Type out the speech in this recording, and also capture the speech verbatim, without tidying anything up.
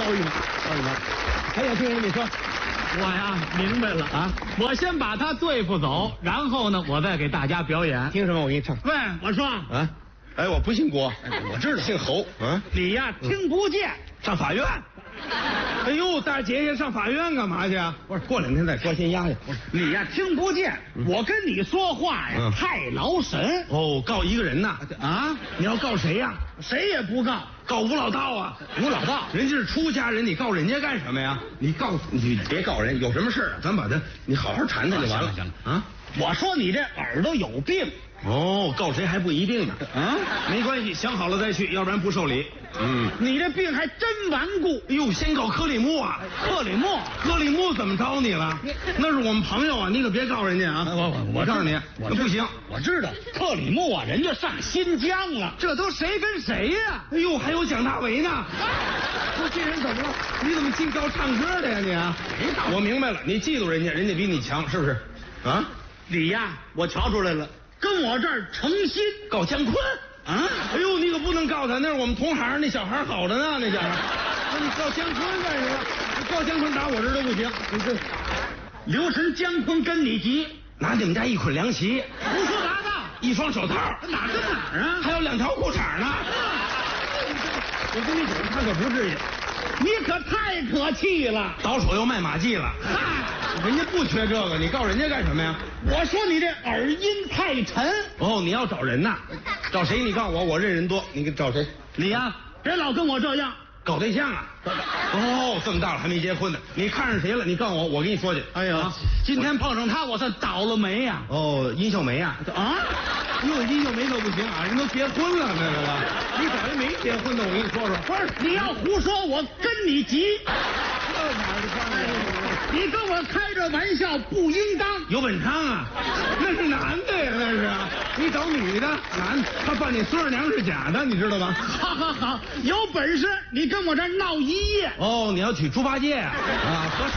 高一码，高一码。还有听人你说， 我呀明白了啊，我先把他对付走，然后呢，我再给大家表演。 听什么？我给你唱。 喂，我说啊，哎，我不姓郭，我知道，姓侯。啊， 你呀听不见， 上法院。哎呦，大姐姐上法院干嘛去啊？不是，过两天再说，先压下。 你呀听不见，我跟你说话呀、 嗯、 太劳神。 哦，告一个人呐？ 啊， 你要告谁呀、啊？ 谁也不告， 告吴老道啊！ 吴老道， 人家是出家人，你告人家干什么呀？你告你别告人，有什么事啊？咱把他你好好谈谈就完了。 行了啊！ 我说你这耳朵有病。 哦，告谁还不一定呢。 啊， 没关系，想好了再去，要不然不受理。 嗯，你这病还真顽固。 哎呦，先告克里木啊！ 克里木， 克里木怎么着你了？那是我们朋友啊，你可别告人家啊！ 我我我告诉你， 我不行。 我知道克里木啊，人家上新疆了，这都谁跟谁呀？ 哎呦，还有蒋大为呢！说这人怎么了？你怎么净告唱歌的呀你啊？我明白了，你嫉妒人家，人家比你强，是不是？啊， 你呀，我瞧出来了。跟我这儿诚心告姜昆啊！ 哎呦，你可不能告他，那是我们同行，那小孩好着呢，那小孩。那你告姜昆干什么？你告姜昆打我这都不行。你这刘神姜昆跟你急， 拿你们家一捆凉席， 胡说八道， 一双手套， 哪跟哪儿啊？ 还有两条裤衩呢。我跟你讲，他可不至于。 你可太可气了， 倒手又卖马季了。人家不缺这个，你告人家干什么呀？ 我说你这耳音太沉。 哦，你要找人呐？找谁？你告我，我认人多。你给找谁？ 你呀，别老跟我这样搞对象啊！哦，这么大了还没结婚呢，你看上谁了？你告我，我跟你说去。 哎呀，今天碰上他，我算倒了霉呀！ 哦，殷秀梅呀？ 啊， 哟，殷秀梅可不行啊，人都结婚了，那个吧？你找一没结婚的，我跟你说说。 不是，你要胡说，我跟你急。 这哪儿的话？ 你跟我开这玩笑不应当。 有本昌啊，那是男的呀，那是。你找女的，男的，他扮你孙二娘是假的，你知道吗？ 好好好，有本事你跟我这儿闹一夜。 哦，你要娶猪八戒啊？啊，合适。